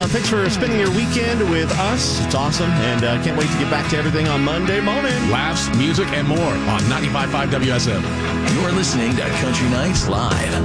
Thanks for spending your weekend with us. It's awesome, and can't wait to get back to everything on Monday morning. Laughs, music, and more on 95.5 WSM. You're listening to Country Nights Live.